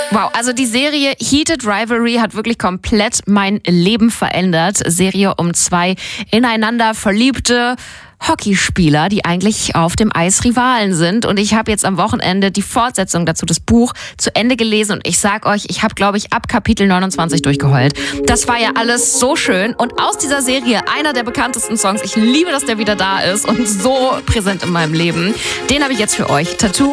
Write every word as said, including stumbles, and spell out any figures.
Wow, also die Serie Heated Rivalry hat wirklich komplett mein Leben verändert. Serie um zwei ineinander verliebte Hockeyspieler, die eigentlich auf dem Eis Rivalen sind. Und ich habe jetzt am Wochenende die Fortsetzung dazu, das Buch, zu Ende gelesen. Und ich sag euch, ich habe, glaube ich, ab Kapitel neunundzwanzig durchgeheult. Das war ja alles so schön. Und aus dieser Serie einer der bekanntesten Songs. Ich liebe, dass der wieder da ist und so präsent in meinem Leben. Den habe ich jetzt für euch. Tattoo